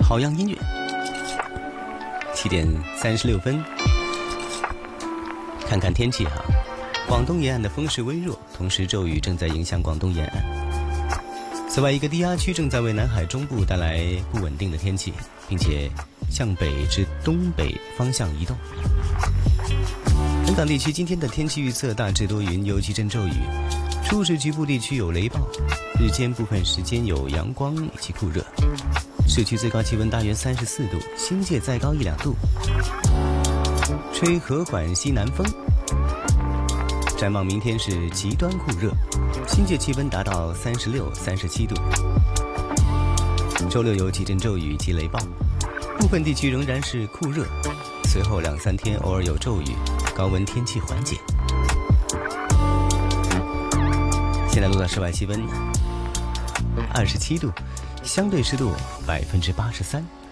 好样音乐。7点36分，看看天气哈。广东沿岸的风势微弱，同时骤雨正在影响广东沿岸。此外，一个低压区正在为南海中部带来不稳定的天气，并且向北至东北方向移动。本港地区今天的天气预测大致多云，有几阵骤雨，初时局部地区有雷暴，日间部分时间有阳光以及酷热。市区最高气温大约34度，新界再高1-2度，吹和缓西南风。展望明天是极端酷热，新界气温达到36、37度。周六有几阵骤雨及雷暴，部分地区仍然是酷热，随后2-3天偶尔有骤雨，高温天气缓解。现在录到室外气温27度，相对湿度83%。